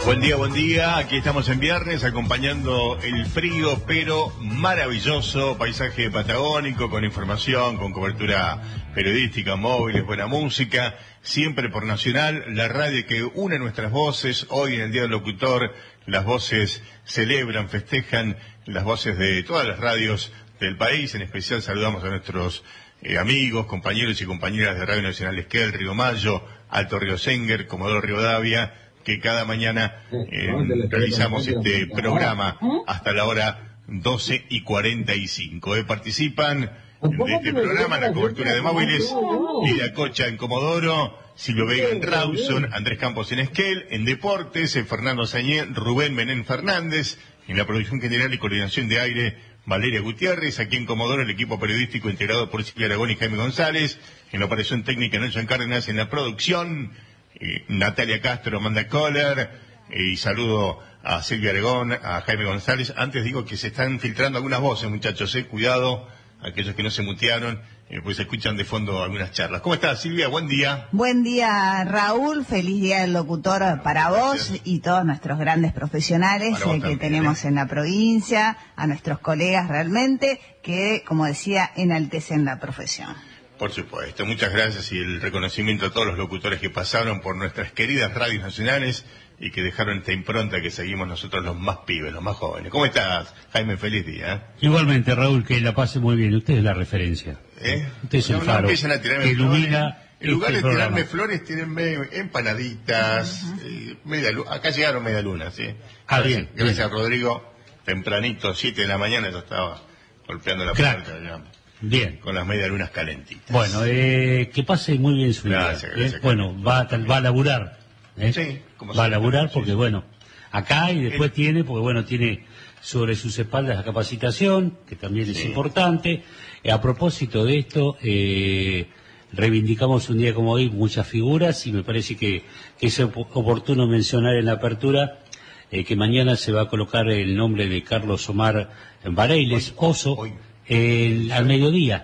Buen día. Aquí estamos en viernes acompañando el frío pero maravilloso paisaje patagónico con información, con cobertura periodística, móviles, buena música, siempre por Nacional, la radio que une nuestras voces. Hoy en el Día del Locutor las voces celebran, festejan las voces de todas las radios del país. En especial saludamos a nuestros amigos, compañeros y compañeras de Radio Nacional Esquel, Río Mayo, Alto Río Senguer, Comodoro Rivadavia, que cada mañana realizamos este programa hasta la hora 12:45. Participan de este programa en la cobertura de móviles Lidia Cocha en Comodoro, Silvio Vega en Rawson, Andrés Campos en Esquel, en Deportes, Fernando Sañé, Rubén Benén Fernández, en la producción general y coordinación de aire, Valeria Gutiérrez, aquí en Comodoro el equipo periodístico integrado por Silvia Aragón y Jaime González, en la operación técnica Nelson Cárdenas, en la producción Natalia Castro, Amanda Kohler, y saludo a Silvia Aragón, a Jaime González. Antes digo que se están filtrando algunas voces, muchachos, cuidado, aquellos que no se mutearon, pues se escuchan de fondo algunas charlas. ¿Cómo estás, Silvia? Buen día. Buen día, Raúl. Feliz Día del Locutor para vos y todos nuestros grandes profesionales que también tenemos en la provincia, a nuestros colegas realmente, que, como decía, enaltecen la profesión. Por supuesto, muchas gracias y el reconocimiento a todos los locutores que pasaron por nuestras queridas radios nacionales y que dejaron esta impronta que seguimos nosotros los más pibes, los más jóvenes. ¿Cómo estás, Jaime? Feliz día. Igualmente, Raúl, que la pase muy bien. Usted es la referencia. Usted es el faro empiezan a tirarme que ilumina flores. En lugar de programa. tirarme flores, tírenme empanaditas, acá llegaron media luna, ¿sí? Bien. Gracias, Rodrigo. Tempranito, 7 de la mañana, yo estaba golpeando la puerta, digamos. Bien. Con las medialunas calentitas. Bueno, que pase muy bien su día. Gracias. Bueno, va a laburar. Sí, va a laburar porque, bueno, acá y después tiene sobre sus espaldas la capacitación, que también es importante. A propósito de esto, reivindicamos un día como hoy muchas figuras y me parece que es oportuno mencionar en la apertura que mañana se va a colocar el nombre de Carlos Omar Bareiles, Oso. Al mediodía,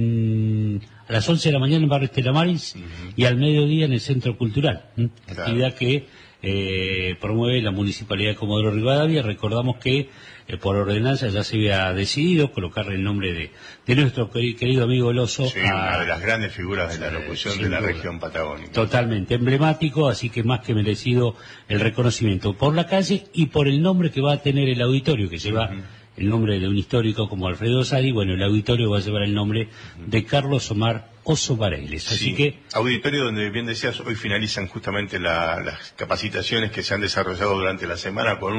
a las 11 de la mañana en Barrio Estela Maris y al mediodía en el Centro Cultural, actividad que promueve la Municipalidad de Comodoro Rivadavia. Recordamos que por ordenanza ya se había decidido colocarle el nombre de nuestro querido amigo El Oso. Sí, una de las grandes figuras de la locución de la región patagónica. Totalmente emblemático, así que más que merecido el reconocimiento por la calle y por el nombre que va a tener el auditorio, que lleva el nombre de un histórico como Alfredo Sadi. Bueno, el auditorio va a llevar el nombre de Carlos Omar Oso Bareiles. Así que auditorio donde, bien decías, hoy finalizan justamente las capacitaciones que se han desarrollado durante la semana con